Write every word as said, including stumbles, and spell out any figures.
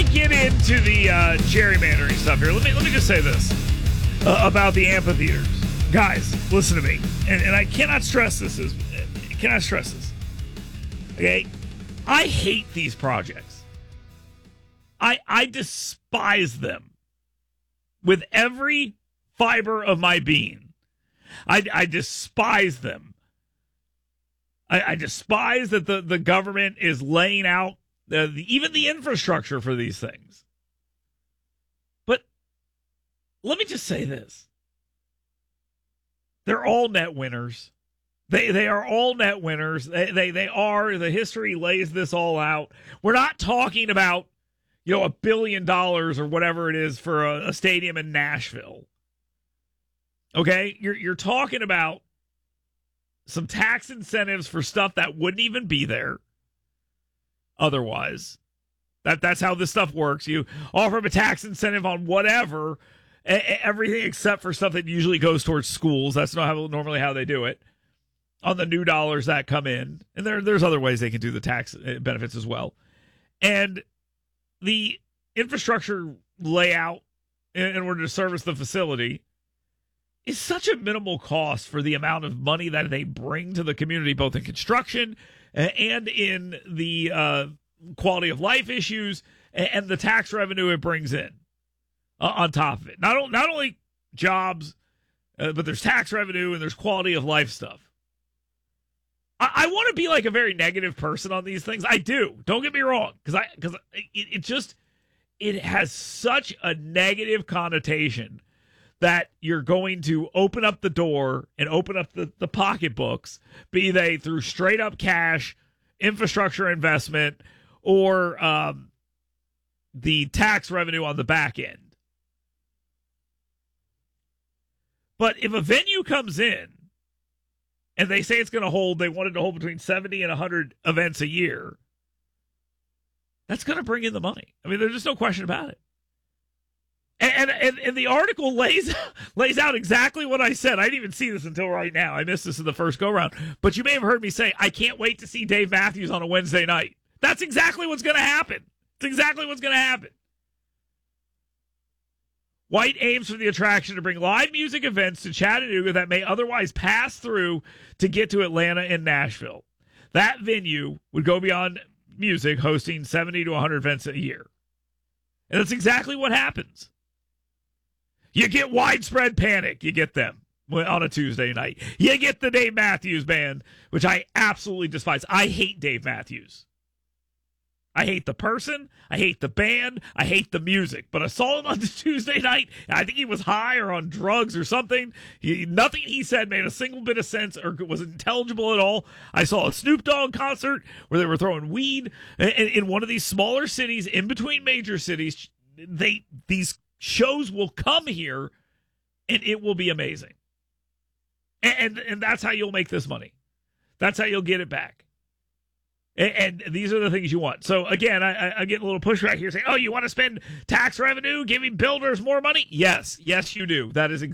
get into the uh, gerrymandering stuff here, let me let me just say this uh, about the amphitheaters. Guys, listen to me. And, and I cannot stress this. Is, cannot stress this. Okay? I hate these projects. I I despise them with every fiber of my being. I, I despise them. I, I despise that the, the government is laying out the, the, even the infrastructure for these things. But let me just say this. They're all net winners. They they are all net winners. They, they they are. The history lays this all out. We're not talking about, you know, a billion dollars or whatever it is for a, a stadium in Nashville. Okay? You're you're talking about some tax incentives for stuff that wouldn't even be there otherwise. That that's how this stuff works. You offer them a tax incentive on whatever, everything except for stuff that usually goes towards schools. That's not how, normally how they do it. On the new dollars that come in. And there, there's other ways they can do the tax benefits as well. And the infrastructure layout in order to service the facility is such a minimal cost for the amount of money that they bring to the community, both in construction and in the uh, quality of life issues and the tax revenue it brings in uh, on top of it. Not, not only jobs, uh, but there's tax revenue and there's quality of life stuff. I, I want to be like a very negative person on these things. I do. Don't get me wrong, because I because it, it just it has such a negative connotation that you're going to open up the door and open up the, the pocketbooks, be they through straight up cash, infrastructure investment, or um, the tax revenue on the back end. But if a venue comes in and they say it's going to hold, they wanted to hold between seventy and one hundred events a year, that's going to bring in the money. I mean, there's just no question about it. And, and and the article lays lays out exactly what I said. I didn't even see this until right now. I missed this in the first go-round. But you may have heard me say, I can't wait to see Dave Matthews on a Wednesday night. That's exactly what's going to happen. It's exactly what's going to happen. White aims for the attraction to bring live music events to Chattanooga that may otherwise pass through to get to Atlanta and Nashville. That venue would go beyond music, hosting seventy to one hundred events a year. And that's exactly what happens. You get widespread panic. You get them on a Tuesday night. You get the Dave Matthews Band, which I absolutely despise. I hate Dave Matthews. I hate the person. I hate the band. I hate the music. But I saw him on the Tuesday night. I think he was high or on drugs or something. He, nothing he said made a single bit of sense or was intelligible at all. I saw a Snoop Dogg concert where they were throwing weed in, in one of these smaller cities in between major cities. They these shows will come here, and it will be amazing. And, and and that's how you'll make this money. That's how you'll get it back. And, and these are the things you want. So, again, I, I get a little pushback here saying, oh, you want to spend tax revenue, giving builders more money? Yes. Yes, you do. That is exactly